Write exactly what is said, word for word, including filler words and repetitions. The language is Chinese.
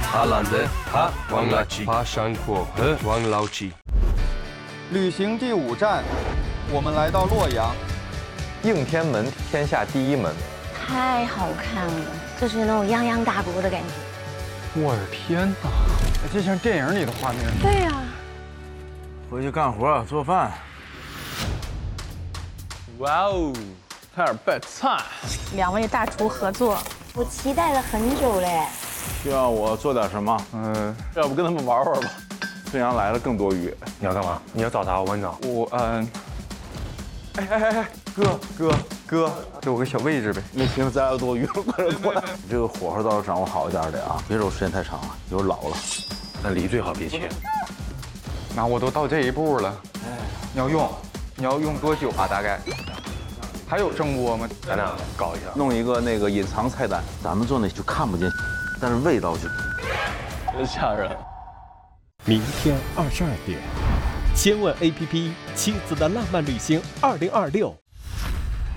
爬懒得爬，忘垃圾，爬山过河，忘老气。 旅行第五站，我们来到洛阳。 应天门，天下第一门。 太好看了，就是那种泱泱大国的感觉。 我的天哪，这像电影里的画面。 对呀、啊。 回去干活做饭。 哇哦，开始备菜。 两位大厨合作， 我期待了很久嘞。 需要我做点什么？ 嗯，要不跟他们玩玩吧？ 孙杨来了更多余。 你要干嘛？你要找他？我帮你找。 我嗯，哎哎哎哎，哥哥哥，给我个小位置呗。 没行，咱有多余了，快点过来。你这个火候倒是掌握好一点的啊，别揉时间太长了，一会儿老了。 那梨最好别切。 那我都到这一步了，你要用，你要用多久啊？大概？还有蒸锅吗？ 咱俩搞一下， 弄一个那个隐藏菜单，咱们做那就看不见，但是味道就真吓人。 明天二十二点，千问 A P P《妻子的浪漫旅行二零二六》。